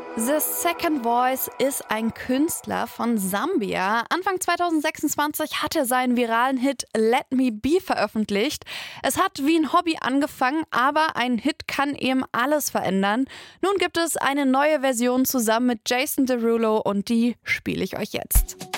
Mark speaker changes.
Speaker 1: The Second Voice ist ein Künstler von Sambia. Anfang 2026 hat er seinen viralen Hit Let Me Be veröffentlicht. Es hat wie ein Hobby angefangen, aber ein Hit kann eben alles verändern. Nun gibt es eine neue Version zusammen mit Jason Derulo und die spiele ich euch jetzt.